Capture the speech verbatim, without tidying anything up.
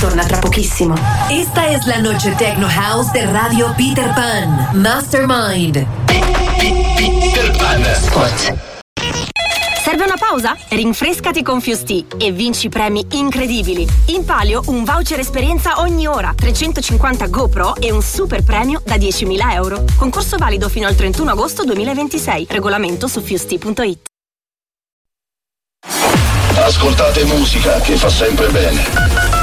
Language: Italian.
torna tra pochissimo. Esta es la noche Techno House de Radio Peter Pan. Mastermind. Peter Pan Spot. Serve una pausa? Rinfrescati con Fusti e vinci premi incredibili. In palio un voucher esperienza ogni ora, trecentocinquanta GoPro e un super premio da diecimila euro. Concorso valido fino al trentuno agosto duemilaventisei. Regolamento su fusti punto it. Ascoltate musica che fa sempre bene.